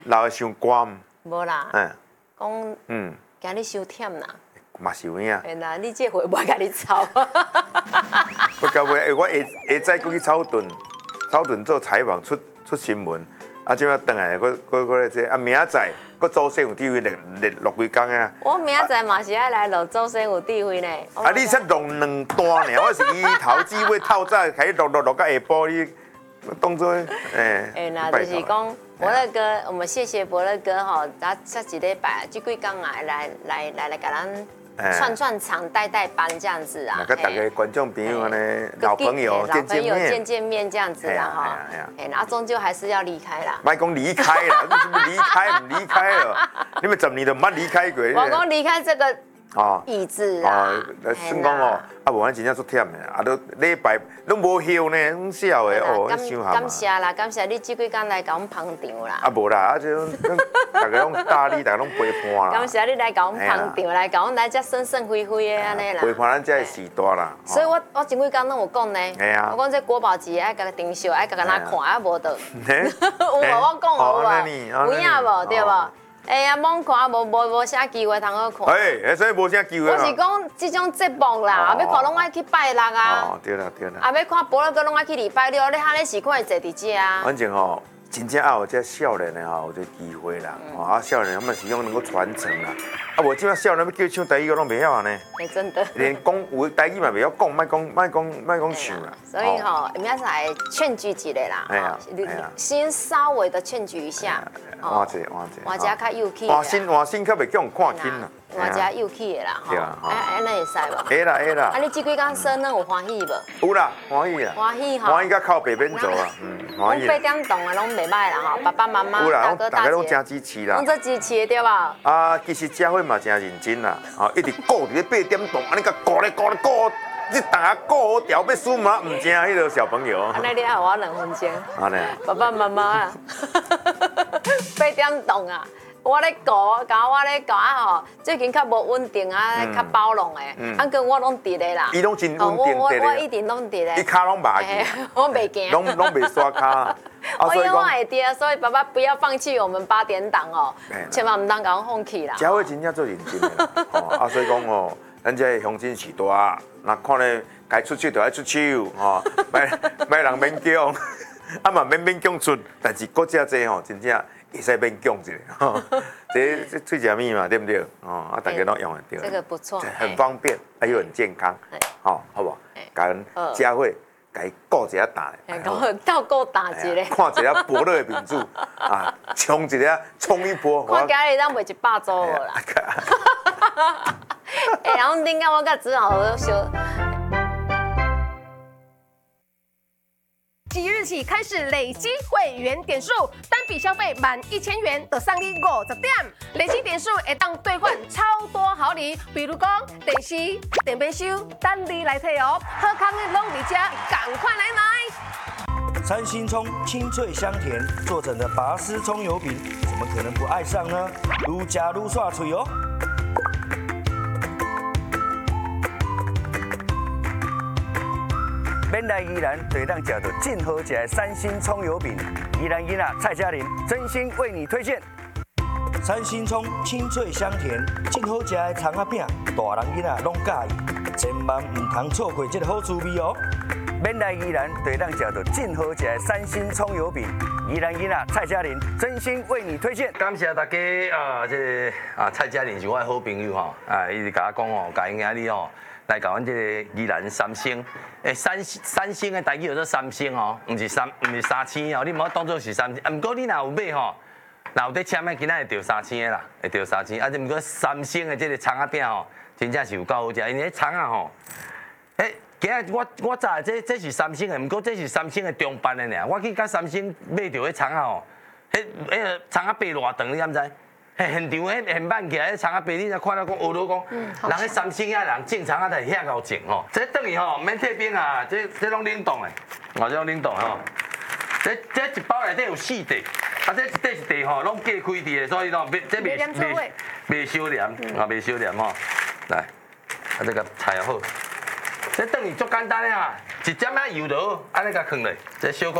老的伤寒。 无啦，讲今日伤忝啦。 嘛是有影。 哎啦，你这回我甲你吵。 我到尾，我下早过去草屯做采访出新闻，啊，即摆转来，我来这，啊，明仔载，我祖先有智慧录几工啊。 我明仔载嘛是爱来录祖先有智慧呢。 啊，你才录2段呢，我是伊头至尾透早开始录到下晡，你当作那就是讲伯乐哥，我们谢谢伯乐哥吼，他这几礼拜这几工啊，来给咱串场带班这样子啊， 跟大家观众朋友呢，老朋友见面这样子啦哈，然后终究还是要离开啦。 别讲离开啦，你是不离开唔离开了？你们10年都冇离开过。 我讲离开这个椅子啊， 算讲哦，啊无咱真正足忝的，啊都礼拜拢无休呢，拢笑的哦，伤寒。 感谢啦，感谢你这几天来甲我们捧场啦。 啊无啦，啊就大家拢大理，大家拢陪伴啦。 感谢你来甲我们捧场，来甲我们来遮顺顺飞飞的安尼啦。 陪伴咱这时代啦。 所以我前几天拢有讲呢，我讲这国宝级爱甲丁秀爱甲咱看啊无得，有无我讲有影无对无？哎呀，罔看无啥机会通好看。 所以无啥机会。 我是讲这种节目啦，要看拢爱去拜六啊。 哦，对啦。 啊，要看伯乐哥拢爱去礼拜六，你哈咧时看会坐伫遮啊。 反正吼，真正要有这少年的吼，有这机会啦。啊，少年他们希望能够传承啦。啊，无即摆少年要叫唱台语，我拢袂晓呢。 真的。 连讲有台语嘛袂晓讲，莫讲唱啦。 所以吼，明仔载劝举一个啦，先稍微的劝举一下。 换一者较幼气。 换新较袂叫人看轻啦。 换者幼气的啦，安尼会使无？ 会啦。 啊，你这几天生呢有欢喜无？ 有啦，欢喜啦。 欢喜吼。 欢喜甲靠北边走啊， 欢喜。8点档的拢袂歹啦吼，爸爸妈妈、大哥大姐， 拢真支持啦。 拢做支持的对吧？ 啊，其实佳慧嘛真认真啦，一直顾伫咧8点档，安尼甲顾，你大家顾好调要输嘛，唔正迄个小朋友。 安尼你还我2分钟。 安尼。 爸爸妈妈啊，8点档啊。我咧教啊吼，最近较无稳定啊，较包容诶。啊，跟我拢伫咧啦。 伊拢真稳定我一定拢伫咧。 你骹拢麻去。 我袂惊。 拢袂刷骹。 我因为我会跌，所以爸爸不要放弃我们8点档哦，千万唔当甲我放弃啦。 佳慧真正做认真的，所以讲哦，咱这乡亲时代，那看咧该出手就爱出手，莫人勉强，啊嘛免强出，但是国家这吼真正。会使变强一下，这最食物嘛，对不对？啊，大家都用得到。 这个不错， 很方便，又很健康，好不好？感恩佳慧，给顾一下大的，倒顾大一个， 看一下伯乐的名著啊，冲一下，冲一波。 看家里当卖100组啦。然后顶下我甲子豪小。 即日起开始累积会员点数，单笔消费满1000元就送你50点，累积点数会当兑换超多好礼，比如讲电视、电冰箱，等你来摕哦。好康的拢伫遮，赶快来买！ 三星葱清脆香甜，做成的拔丝葱油饼，怎么可能不爱上呢？愈吃愈爽脆哦。免来宜兰，就当吃到真好吃的三星葱油饼。宜兰囡仔蔡嘉玲真心为你推荐。三星葱清脆香甜，真好吃的葱仔饼，大人囡仔拢喜欢，千万唔通错过这个好滋味哦。免来宜兰，就当吃到真好吃的三星葱油饼。宜兰囡仔蔡嘉玲真心为你推荐。 感谢大家蔡嘉玲是我的好朋友吼，伊直甲我讲吼，甲因今日吼。来搞阮这个宜兰三星，三星的台语叫做三星哦，唔是三千哦，你唔好当做是三千。不过你若有买吼，若有在签的，今仔会着3000的啦，会着3000。啊，不过三星的这个葱仔饼吼，真正是有够好食，因为葱仔吼，今日我早这是三星的，不过这是三星的中班的呢。我去甲三星买着迄葱仔吼，迄个葱仔白偌长，你敢知？现场迄现办起来，葱仔白，你才看到讲，学到讲，人迄三星啊，人种葱仔才遐够种吼。这等于吼免退冰啊，这拢冷冻的，这拢冷冻吼。这一包内底有4块，啊这一块是块吼，拢隔开伫的，所以咯，这袂烧黏，袂烧黏吼。来，啊这个菜也好，这等于足简单的啊，一点仔油就好，安尼甲放落，这小可